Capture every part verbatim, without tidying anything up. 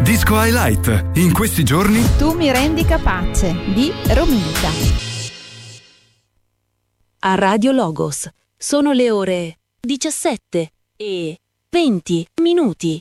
Disco Highlight. In questi giorni Tu mi rendi capace di Romilda. A Radio Logos sono le ore diciassette e venti minuti.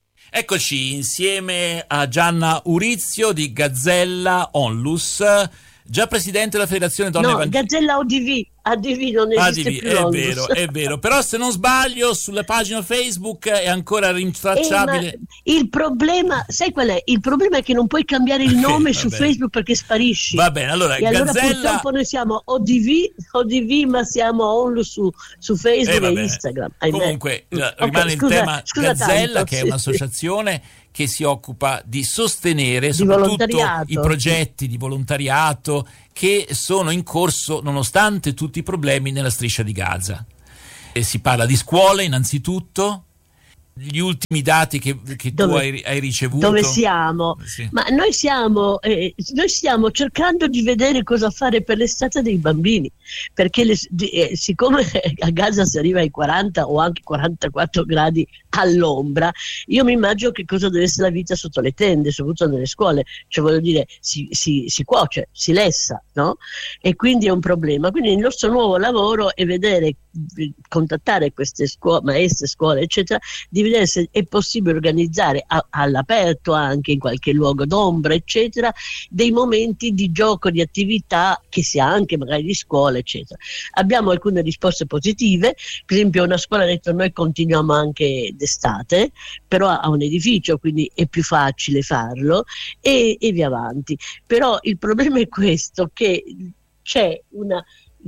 Eccoci insieme a Gianna Urizio di Gazzella Onlus, già presidente della Federazione Donne No, Evangeliche. Gazzella O D V, A D V non esiste A D V, più. è Onlus. vero, è vero. Però se non sbaglio sulla pagina Facebook è ancora rintracciabile. Eh, ma il problema, sai qual è? Il problema è che non puoi cambiare il nome va su bene. Facebook perché sparisci. Va bene, allora E allora Gazzella purtroppo noi siamo O D V, O D V, ma siamo Onlus su, su Facebook Eh, va e bene. Instagram. ahimè. Comunque Mm. eh, Ok, rimane scusa- il tema scusa Gazzella, tanto, che è sì. un'associazione che si occupa di sostenere Di soprattutto volontariato. i progetti di volontariato che sono in corso nonostante tutti i problemi nella striscia di Gaza. E si parla di scuole innanzitutto, gli ultimi dati che, che tu Dove- hai, hai ricevuto. Dove siamo? Sì. Ma noi siamo, eh, noi stiamo cercando di vedere cosa fare per l'estate dei bambini, perché le- di- eh, siccome a Gaza si arriva ai quaranta o anche quarantaquattro gradi all'ombra, io mi immagino che cosa deve essere la vita sotto le tende, soprattutto nelle scuole, cioè voglio dire, si, si, si cuoce, si lessa, no? E quindi è un problema. Quindi il nostro nuovo lavoro è vedere, contattare queste scuole, maestre, scuole, eccetera, di vedere se è possibile organizzare a- all'aperto, anche in qualche luogo d'ombra, eccetera, dei momenti di gioco, di attività che sia anche magari di scuola, eccetera. Abbiamo alcune risposte positive, per esempio una scuola ha detto noi continuiamo anche d'estate, però ha un edificio, quindi è più facile farlo e, e via avanti. Però il problema è questo, che c'è una,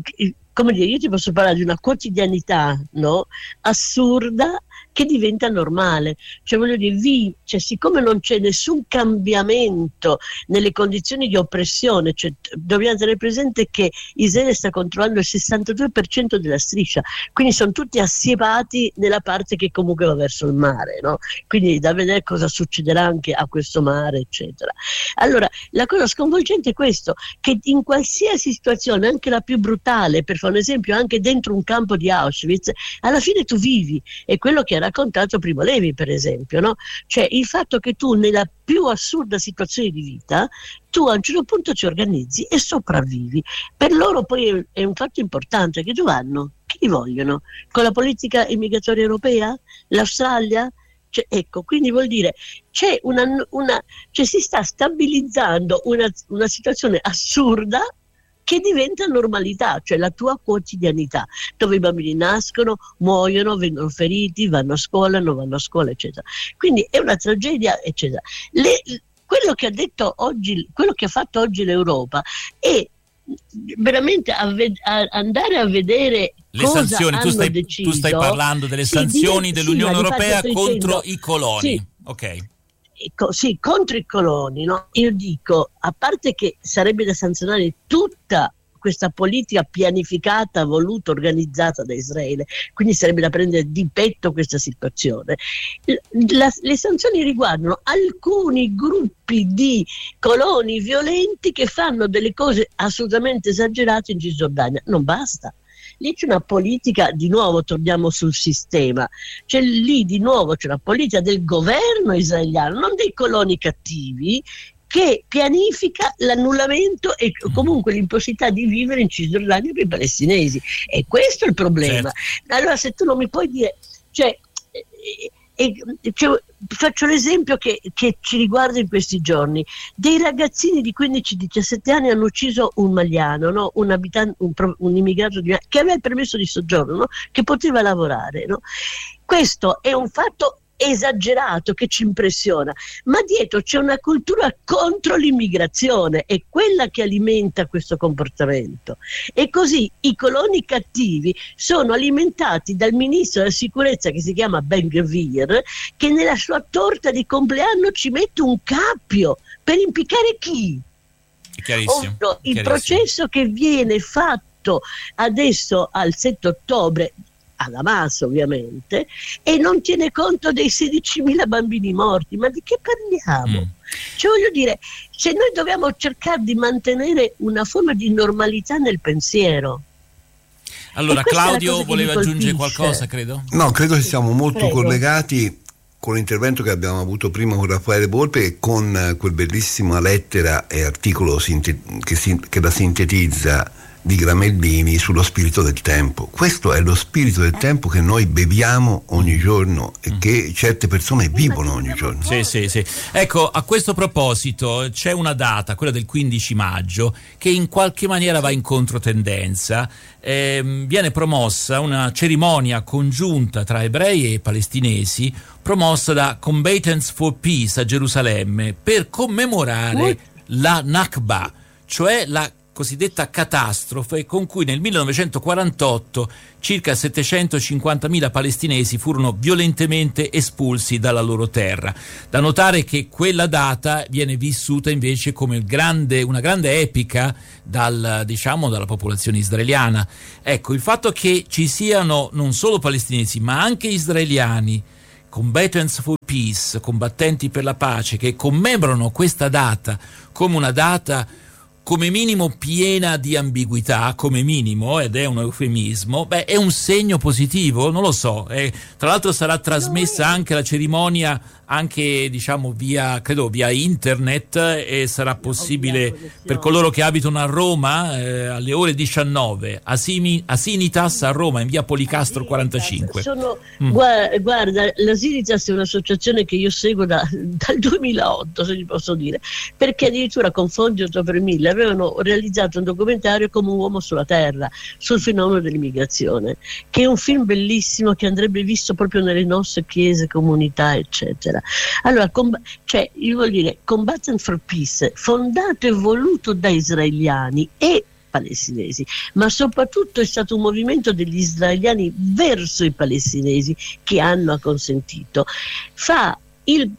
come dire, io ti posso parlare di una quotidianità, no? Assurda, che diventa normale, cioè voglio dire, vi, cioè, siccome non c'è nessun cambiamento nelle condizioni di oppressione, cioè, dobbiamo tenere presente che Israele sta controllando il sessantadue per cento della striscia, quindi sono tutti assiepati nella parte che comunque va verso il mare, no? Quindi da vedere cosa succederà anche a questo mare, eccetera. Allora, la cosa sconvolgente è questo, che in qualsiasi situazione, anche la più brutale, per fare un esempio, anche dentro un campo di Auschwitz, alla fine tu vivi, è quello che ha raccontato Primo Levi, per esempio, no? Cioè il fatto che tu nella più assurda situazione di vita tu a un certo punto ti organizzi e sopravvivi. Per loro poi è, è un fatto importante, che dove vanno? Chi li vogliono? Con la politica immigratoria europea? L'Australia? Cioè, ecco, quindi vuol dire c'è una, una cioè si sta stabilizzando una, una situazione assurda che diventa normalità, cioè la tua quotidianità, dove i bambini nascono, muoiono, vengono feriti, vanno a scuola, non vanno a scuola, eccetera. Quindi è una tragedia, eccetera. Le, quello che ha detto oggi, quello che ha fatto oggi l'Europa è veramente a ved- a andare a vedere Le cosa sanzioni, hanno tu stai, deciso. tu stai parlando delle Sì, sanzioni di- dell'Unione sì, ma di Europea fatto sto contro dicendo- i coloni. Sì. Ok. Ecco, sì, contro i coloni, no? Io dico, a parte che sarebbe da sanzionare tutta questa politica pianificata, voluta, organizzata da Israele, quindi sarebbe da prendere di petto questa situazione. La, le sanzioni riguardano alcuni gruppi di coloni violenti che fanno delle cose assolutamente esagerate in Cisgiordania, non basta. Lì c'è una politica, di nuovo torniamo sul sistema, c'è lì di nuovo c'è una politica del governo israeliano, non dei coloni cattivi, che pianifica l'annullamento e comunque l'impossibilità di vivere in Cisgiordania per i palestinesi. E questo è il problema. Certo. Allora se tu non mi puoi dire, cioè, eh, eh, cioè faccio l'esempio che, che ci riguarda in questi giorni. Dei ragazzini di quindici diciassette anni hanno ucciso un maliano, no? un, abitan- un, pro- un immigrato di, che aveva il permesso di soggiorno, no? Che poteva lavorare. No? Questo è un fatto esagerato che ci impressiona, ma dietro c'è una cultura contro l'immigrazione, è quella che alimenta questo comportamento. E così i coloni cattivi sono alimentati dal ministro della sicurezza che si chiama Ben-Gvir, che nella sua torta di compleanno ci mette un cappio per impiccare chi? È chiarissimo. Ovvero, il chiarissimo. processo che viene fatto adesso al sette ottobre ad Hamas ovviamente, e non tiene conto dei sedicimila bambini morti. Ma di che parliamo? Mm. Cioè voglio dire, se noi dobbiamo cercare di mantenere una forma di normalità nel pensiero. Allora Claudio voleva aggiungere qualcosa, credo? No, credo che siamo molto Prego. collegati con l'intervento che abbiamo avuto prima con Raffaele Volpe e con quel bellissima lettera e articolo sinte- che, si- che la sintetizza di Gramelbini sullo spirito del tempo. Questo è lo spirito del tempo che noi beviamo ogni giorno e che certe persone vivono ogni giorno. Sì, sì, sì. Ecco, a questo proposito c'è una data, quella del quindici maggio, che in qualche maniera va in controtendenza. Eh, viene promossa una cerimonia congiunta tra ebrei e palestinesi, promossa da Combatants for Peace a Gerusalemme per commemorare la Nakba, cioè la cosiddetta catastrofe con cui nel millenovecentoquarantotto circa settecentocinquantamila palestinesi furono violentemente espulsi dalla loro terra. Da notare che quella data viene vissuta invece come grande, una grande epica dal, diciamo, dalla popolazione israeliana. Ecco, il fatto che ci siano non solo palestinesi ma anche israeliani, Combatants for Peace, combattenti per la pace, che commemorano questa data come una data come minimo piena di ambiguità, come minimo, ed è un eufemismo, beh, è un segno positivo, non lo so. Eh, tra l'altro sarà trasmessa anche la cerimonia, anche diciamo via, credo via internet, e sarà possibile per coloro che abitano a Roma eh, alle ore diciannove a, Simi, a Sinitas a Roma, in via Policastro quarantacinque. Sono, mm. guarda, guarda, la Sinitas è un'associazione che io seguo da, dal duemilaotto, se gli posso dire, perché addirittura con fondi otto per mille avevano realizzato un documentario come un uomo sulla terra sul fenomeno dell'immigrazione, che è un film bellissimo che andrebbe visto proprio nelle nostre chiese, comunità, eccetera. Allora, com- cioè, io voglio dire, Combatant for Peace, fondato e voluto da israeliani e palestinesi, ma soprattutto è stato un movimento degli israeliani verso i palestinesi che hanno acconsentito. Fa il,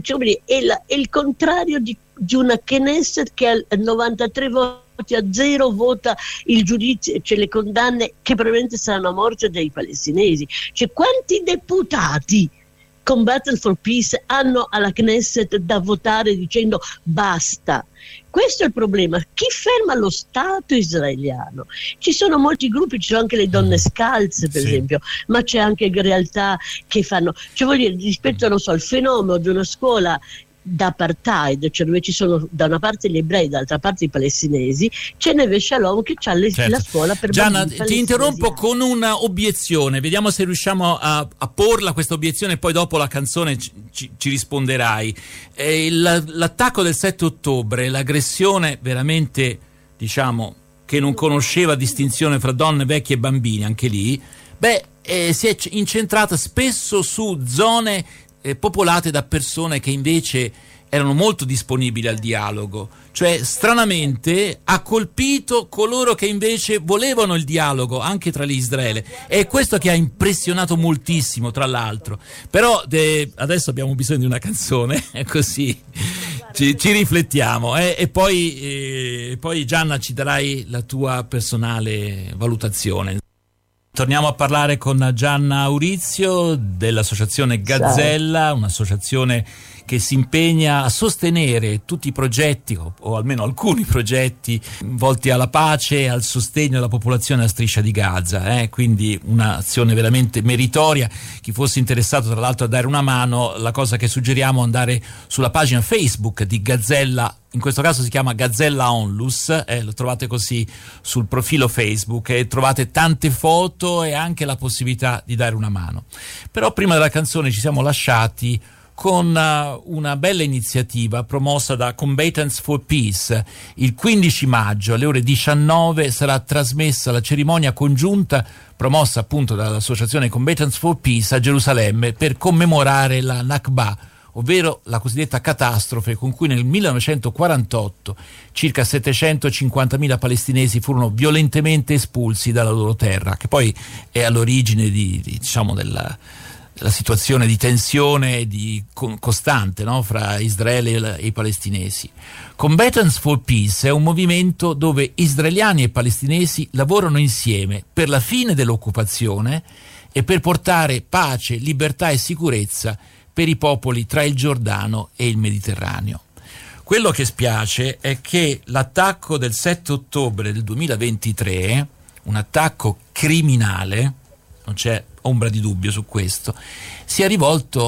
è, la, è il contrario di, di una Knesset che al novantatré voti a zero vota il giudizio, cioè le condanne che probabilmente saranno a morte dei palestinesi. Cioè, quanti deputati Combatant for Peace hanno alla Knesset da votare dicendo basta? Questo è il problema. Chi ferma lo Stato israeliano? Ci sono molti gruppi, ci sono anche le donne scalze per sì. esempio, ma c'è anche realtà che fanno, cioè voglio dire, rispetto non so, al fenomeno di una scuola d'apartheid, cioè dove ci sono da una parte gli ebrei, dall'altra parte i palestinesi, c'è Neve Shalom che ha certo. la scuola per Gianna, ti interrompo con una obiezione, vediamo se riusciamo a, a porla questa obiezione e poi dopo la canzone ci, ci, ci risponderai. Eh, il, l'attacco del sette ottobre, l'aggressione veramente, diciamo, che non conosceva distinzione fra donne, vecchie e bambini, anche lì, beh, eh, si è incentrata spesso su zone Eh, popolate da persone che invece erano molto disponibili al dialogo, cioè stranamente ha colpito coloro che invece volevano il dialogo anche tra l'Israele, è questo che ha impressionato moltissimo tra l'altro. Però de, adesso abbiamo bisogno di una canzone così ci, ci riflettiamo eh, e poi, eh, poi Gianna ci darai la tua personale valutazione. Torniamo a parlare con Gianna Aurizio dell'associazione Gazzella, un'associazione che si impegna a sostenere tutti i progetti, o, o almeno alcuni progetti, volti alla pace e al sostegno della popolazione della striscia di Gaza. Eh? Quindi un'azione veramente meritoria. Chi fosse interessato tra l'altro a dare una mano, la cosa che suggeriamo è andare sulla pagina Facebook di Gazzella, in questo caso si chiama Gazzella Onlus, eh, lo trovate così sul profilo Facebook e trovate tante foto e anche la possibilità di dare una mano. Però prima della canzone ci siamo lasciati con uh, una bella iniziativa promossa da Combatants for Peace. Il quindici maggio alle ore diciannove sarà trasmessa la cerimonia congiunta promossa appunto dall'associazione Combatants for Peace a Gerusalemme per commemorare la Nakba, ovvero la cosiddetta catastrofe con cui nel millenovecentoquarantotto circa settecentocinquantamila palestinesi furono violentemente espulsi dalla loro terra, che poi è all'origine di, di diciamo della la situazione di tensione di con, costante, no, fra Israele e i palestinesi. Combatants for Peace è un movimento dove israeliani e palestinesi lavorano insieme per la fine dell'occupazione e per portare pace, libertà e sicurezza per i popoli tra il Giordano e il Mediterraneo. Quello che spiace è che l'attacco del sette ottobre del duemilaventitré, un attacco criminale, non c'è ombra di dubbio su questo, si è rivolto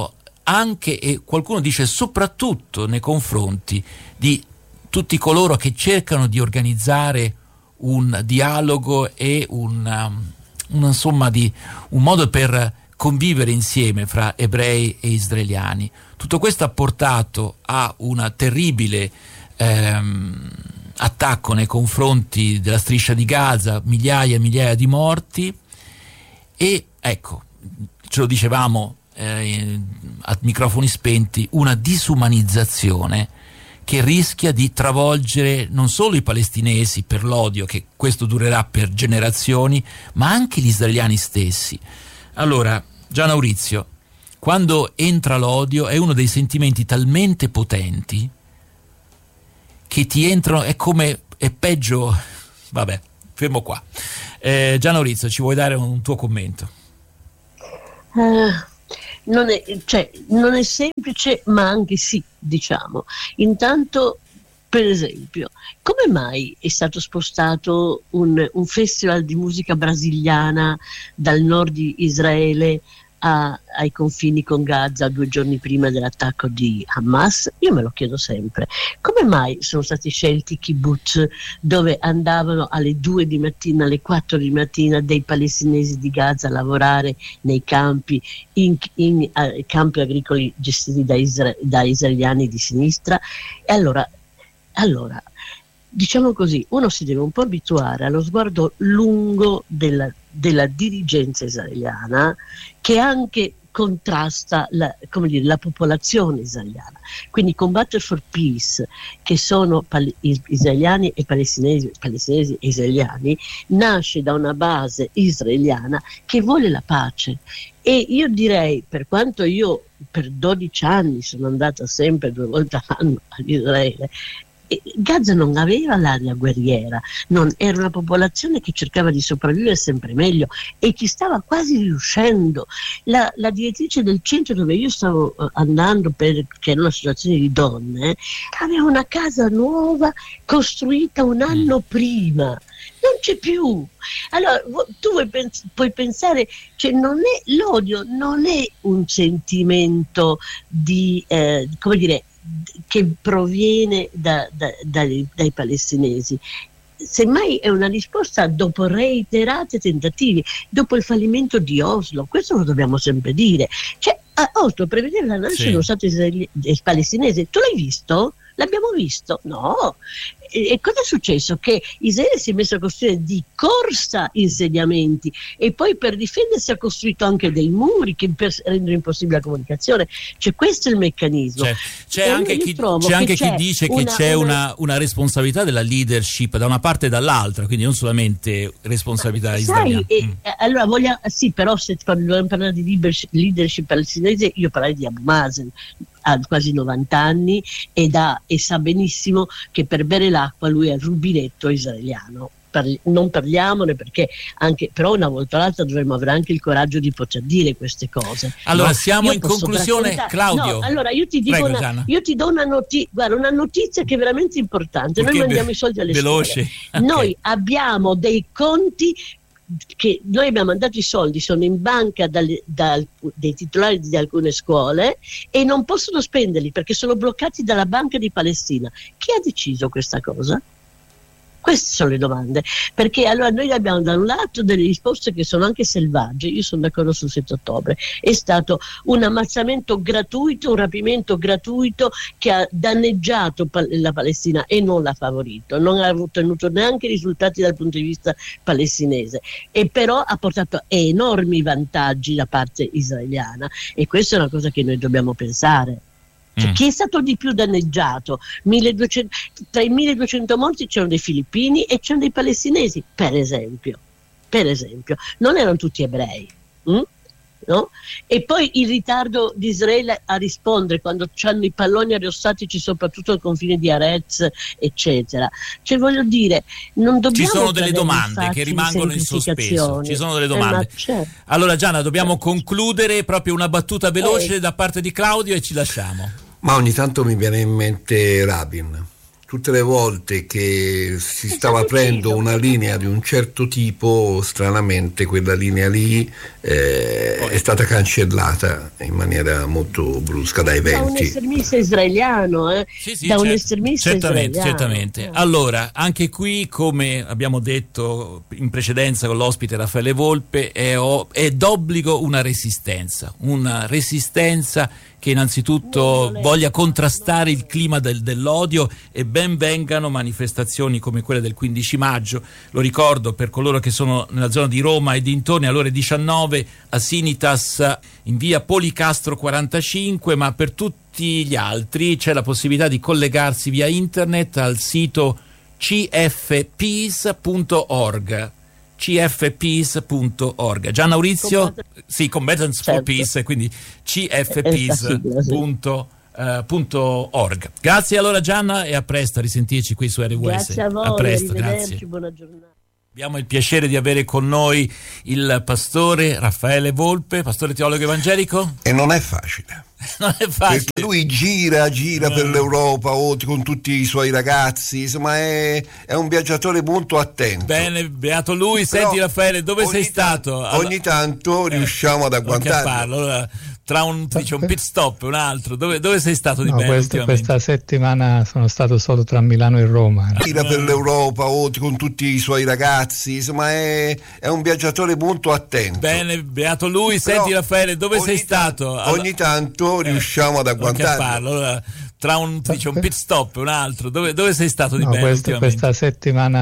anche, e qualcuno dice soprattutto, nei confronti di tutti coloro che cercano di organizzare un dialogo e un, un, insomma, di, un modo per convivere insieme fra ebrei e israeliani. Tutto questo ha portato a una terribile ehm, attacco nei confronti della striscia di Gaza, migliaia e migliaia di morti, e ecco, ce lo dicevamo eh, a microfoni spenti, una disumanizzazione che rischia di travolgere non solo i palestinesi per l'odio, che questo durerà per generazioni, ma anche gli israeliani stessi. Allora, Gian Maurizio, quando entra l'odio è uno dei sentimenti talmente potenti che ti entrano, è come, è peggio, vabbè, fermo qua. Eh, Gian Maurizio, ci vuoi dare un tuo commento? Uh. Non è, cioè, non è semplice, ma anche sì, diciamo. Intanto, per esempio, come mai è stato spostato un, un festival di musica brasiliana dal nord di Israele a, ai confini con Gaza due giorni prima dell'attacco di Hamas? Io me lo chiedo sempre. Come mai sono stati scelti kibbutz dove andavano alle due di mattina, alle quattro di mattina dei palestinesi di Gaza a lavorare nei campi, in, in uh, campi agricoli gestiti da, isra- da israeliani di sinistra? E allora, allora, diciamo così, uno si deve un po' abituare allo sguardo lungo della, della dirigenza israeliana, che anche contrasta la, come dire, la popolazione israeliana. Quindi Combattere for Peace, che sono pal- israeliani e palestinesi, palestinesi e israeliani, nasce da una base israeliana che vuole la pace. E io direi, per quanto io per dodici anni sono andata sempre due volte all'anno all'Israele, Gaza non aveva l'aria guerriera, non, era una popolazione che cercava di sopravvivere sempre meglio e ci stava quasi riuscendo. La, la direttrice del centro dove io stavo uh, andando, per, che era una situazione di donne, aveva una casa nuova costruita un anno prima. Non c'è più. Allora tu vuoi pens- puoi pensare, cioè non è l'odio, non è un sentimento di eh, come dire, che proviene da, da, dai, dai palestinesi, semmai è una risposta dopo reiterati tentativi, dopo il fallimento di Oslo. Questo lo dobbiamo sempre dire. Cioè, a Oslo prevedeva la nascita dello Stato israeli- palestinese. Tu l'hai visto? L'abbiamo visto? No. E, e cosa è successo? Che Israele si è messo a costruire di corsa insediamenti e poi per difendersi ha costruito anche dei muri che per rendono impossibile la comunicazione. Cioè, questo è il meccanismo. C'è, c'è anche, chi, c'è anche c'è chi dice una, che c'è una, una, una responsabilità della leadership da una parte e dall'altra, quindi non solamente responsabilità israeliana. Sai, mm. eh, allora vogliamo, sì, però se vogliamo parlare di leadership, leadership palestinese, io parlerei di Abu Mazen. Ha quasi novanta anni ed ha, e sa benissimo che per bere l'acqua lui è il rubinetto israeliano. Parli, non parliamone, perché anche, però una volta o l'altra dovremmo avere anche il coraggio di poter dire queste cose. Allora no? siamo Io in conclusione, Claudio. No, allora io ti dico Prego, una, io ti do una, noti- guarda, una notizia che è veramente importante. Noi mandiamo be- i soldi alle veloce. scuole. Okay. Noi abbiamo dei conti che noi abbiamo mandato, i soldi sono in banca dalle, dal, dei titolari di alcune scuole e non possono spenderli perché sono bloccati dalla Banca di Palestina. Chi ha deciso questa cosa? Queste sono le domande, perché allora noi abbiamo da un lato delle risposte che sono anche selvagge. Io sono d'accordo sul sette ottobre, è stato un ammazzamento gratuito, un rapimento gratuito che ha danneggiato la Palestina e non l'ha favorito, non ha ottenuto neanche risultati dal punto di vista palestinese, e però ha portato enormi vantaggi da parte israeliana, e questa è una cosa che noi dobbiamo pensare. Cioè, mm. Chi è stato di più danneggiato? milleduecento, tra i milleduecento morti c'erano dei filippini e c'erano dei palestinesi, per esempio. Per esempio, non erano tutti ebrei. Mm? No? E poi il ritardo di Israele a rispondere quando c'hanno i palloni aerostatici soprattutto al confine di Arez, eccetera. Cioè, voglio dire, non dobbiamo, ci sono delle domande che rimangono in sospeso, ci sono delle domande. Eh, certo. Allora Gianna, dobbiamo concludere, proprio una battuta veloce eh. da parte di Claudio e ci lasciamo. Ma ogni tanto mi viene in mente Rabin, tutte le volte che si stava aprendo una linea di un certo tipo, stranamente quella linea lì eh, è stata cancellata in maniera molto brusca da eventi. Da un estremista israeliano, eh? Sì, sì, da un cer- estremista certamente, israeliano. certamente. Allora, anche qui, come abbiamo detto in precedenza con l'ospite Raffaele Volpe, è, o- è d'obbligo una resistenza, una resistenza che innanzitutto voglia contrastare il clima del, dell'odio, e ben vengano manifestazioni come quelle del quindici maggio. Lo ricordo per coloro che sono nella zona di Roma e dintorni, alle ore diciannove a Sinitas in via Policastro quarantacinque, ma per tutti gli altri c'è la possibilità di collegarsi via internet al sito c f peace punto org. c f peace punto org. Gian Maurizio, Combat- sì, Combatants certo. for Peace, quindi c f peace punto org. Grazie allora Gianna, e a presto, a risentirci qui su R W S. Grazie a voi, a presto, arrivederci, grazie. buona giornata. Abbiamo il piacere di avere con noi il pastore Raffaele Volpe, pastore teologo evangelico. E non è facile. Non è facile. Perché lui gira, gira No. per l'Europa oh, con tutti i suoi ragazzi, insomma è, è un viaggiatore molto attento. Bene, beato lui. Però Senti Raffaele, dove sei ogni stato? ta- ogni tanto Eh, riusciamo ad non agguantarlo. chiapparlo. Allora, tra un, dice, un pit stop e un altro, dove, dove sei stato di No, bello questo- ultimamente? questa settimana sono stato solo tra Milano e Roma. Gira per l'Europa oh, con tutti i suoi ragazzi, insomma è, è un viaggiatore molto attento. Bene, beato lui. Però Senti Raffaele, dove ogni sei ta- stato? Allora- Ogni tanto Eh, riusciamo ad non agguantarlo. chiapparlo. Allora, tra un, dice, un pit stop e un altro, dove, dove sei stato di No, bello questo- ultimamente? questa settimana